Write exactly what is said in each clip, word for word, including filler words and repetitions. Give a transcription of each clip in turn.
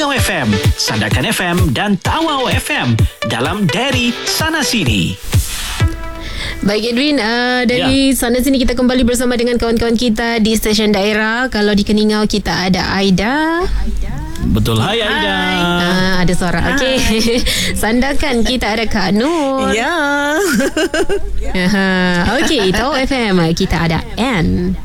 Keningau F M, Sandakan F M dan Tawau F M dalam Dari Sana Sini. Baik Edwin, uh, dari ya. sana sini kita kembali bersama dengan kawan-kawan kita di stesen daerah. Kalau di Keningau kita ada Aida. Betul, hai Aida. Uh, ada suara. Okey. Sandakan kita ada Kak Nur. Ya. uh, Okey, Tawau F M kita ada Ann.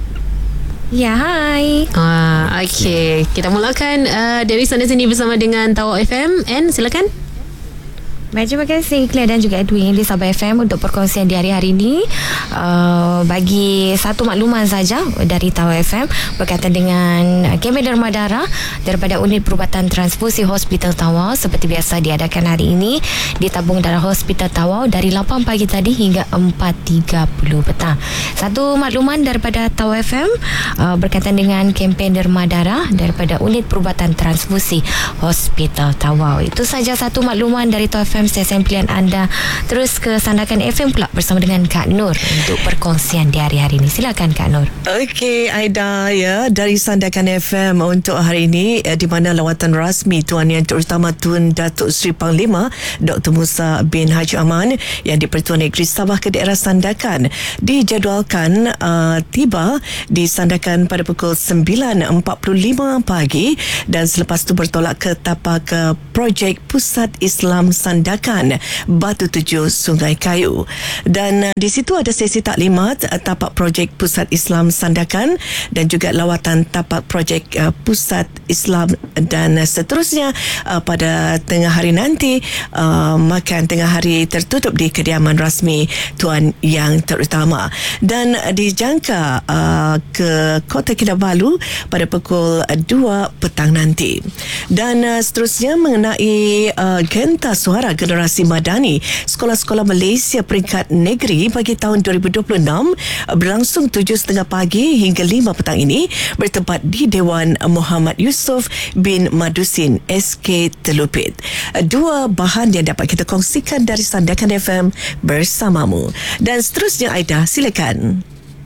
Ya, hai. Ah, okey. Kita mulakan uh, dari sana sini bersama dengan Tawau F M. Ann, silakan. Baik, terima kasih Claire dan juga Edwin di Sabah F M untuk perkongsian di hari-hari ini. Uh, bagi satu makluman saja dari Tawau F M berkaitan dengan kempen derma darah daripada Unit Perubatan Transfusi Hospital Tawau, seperti biasa diadakan hari ini di tabung darah Hospital Tawau dari lapan pagi tadi hingga empat tiga puluh petang. Satu makluman daripada Tawau F M uh, berkaitan dengan kempen derma darah daripada Unit Perubatan Transfusi Hospital Tawau. Itu saja satu makluman dari Tawau F M, stesen pilihan anda. Terus ke Sandakan F M pula bersama dengan Kak Nur untuk perkongsian di hari-hari ini. Silakan Kak Nur. Okey Aida, ya, dari Sandakan F M untuk hari ini, eh, di mana lawatan rasmi Tuan Yang Terutama Tun Datuk Seri Panglima Doktor Musa bin Haji Aman yang di-Pertuan Negeri Sabah ke daerah Sandakan dijadualkan uh, tiba di Sandakan pada pukul sembilan empat puluh lima pagi dan selepas itu bertolak ke tapak uh, projek Pusat Islam Sandakan Batu Tujuh Sungai Kayu, dan uh, di situ ada sesi taklimat uh, tapak projek Pusat Islam Sandakan dan juga lawatan tapak projek uh, Pusat Islam, dan uh, seterusnya uh, pada tengah hari nanti uh, makan tengah hari tertutup di kediaman rasmi Tuan Yang Terutama, dan uh, dijangka uh, ke Kota Kinabalu pada pukul uh, dua petang nanti. Dan uh, seterusnya mengenai uh, Genta Suara Generasi Madani Sekolah-Sekolah Malaysia Peringkat Negeri bagi tahun dua ribu dua puluh enam berlangsung tujuh tiga puluh pagi hingga lima petang ini bertempat di Dewan Muhammad Yusof bin Madusin S K Telupit. Dua bahan yang dapat kita kongsikan dari Sandakan F M bersamamu. Dan seterusnya Aida, silakan.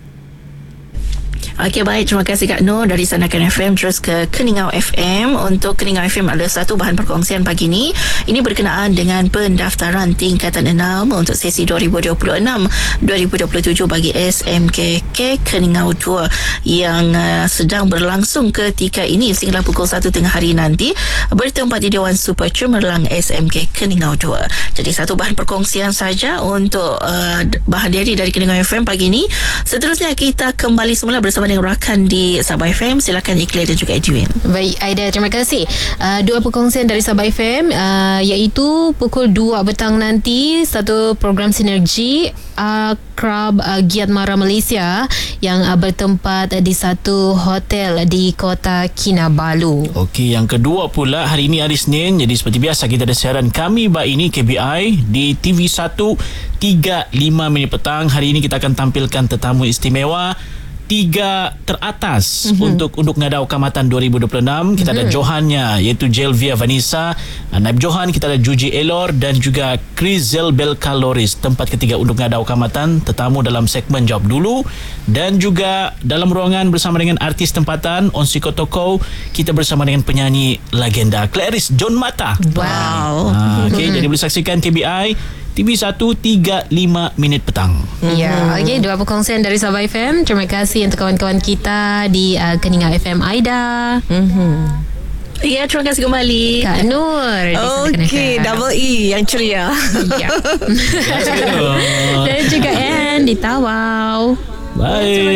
Okey, baik, terima kasih Kak Nur dari Sandakan F M. Terus ke Keningau F M. Untuk Keningau F M ada satu bahan perkongsian pagi ini. Ini berkenaan dengan pendaftaran tingkatan enam untuk sesi dua ribu dua puluh enam dua ribu dua puluh tujuh bagi S M K K Keningau dua yang uh, sedang berlangsung ketika ini sehingga pukul satu tengah hari nanti bertempat di Dewan Super Cemerlang S M K Keningau dua. Jadi satu bahan perkongsian saja untuk uh, bahan dari dari Keningau F M pagi ini. Seterusnya kita kembali semula bersama dengan rakan di Sabah F M. Silakan Iqlil dan juga Edwin. Baik Aida, terima kasih. Uh, dua perkongsian dari Sabah F M uh, iaitu pukul dua petang nanti satu program sinergi Akrab uh, Giat Mara Malaysia yang uh, bertempat di satu hotel di Kota Kinabalu. Okey, yang kedua pula hari ini hari Senin. Jadi seperti biasa kita ada siaran Kami Baik Ini K B I di T V satu tiga lima minit petang. Hari ini kita akan tampilkan tetamu istimewa tiga teratas mm-hmm. untuk Unduk Ngadau Kamatan dua ribu dua puluh enam. Kita mm-hmm. ada Johannya iaitu Jelvia Vanessa, Naib Johan kita ada Juji Elor dan juga Chris Zelbel Kaloris. Tempat ketiga Unduk Ngadau Kamatan, tetamu dalam segmen Jawab Dulu, dan juga dalam ruangan bersama dengan artis tempatan On Sikotoko kita bersama dengan penyanyi legenda Clarice John Mata. Wow. Ha, okay, mm-hmm. jadi boleh saksikan K B I T V satu tiga lima minit petang. Ya, okey, dua perkongsian dari Sabah F M. Terima kasih untuk kawan-kawan kita di uh, Keningau F M. Aida. Mhm. Ya, terima kasih kembali Kak Nur. Okey, double E yang ceria. Ya. Dan juga Ann di Tawau. Bye.